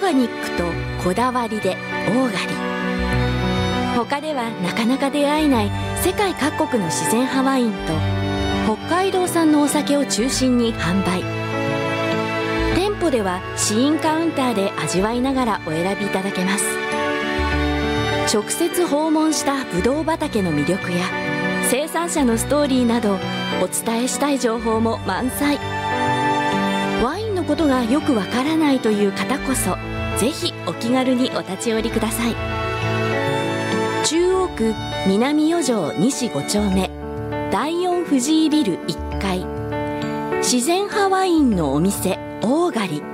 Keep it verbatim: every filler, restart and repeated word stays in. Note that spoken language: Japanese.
ガニックとこだわりでオーガリ。他ではなかなか出会えない世界各国の自然派ワインと北海道産のお酒を中心に販売。店舗では試飲カウンターで味わいながらお選びいただけます。直接訪問したブドウ畑の魅力や生産者のストーリーなどお伝えしたい情報も満載。ワインのことがよくわからないという方こそぜひお気軽にお立ち寄りください。中央区南四条西ご丁目だいよん藤井ビルいっかい、自然派ワインのお店オーガリ。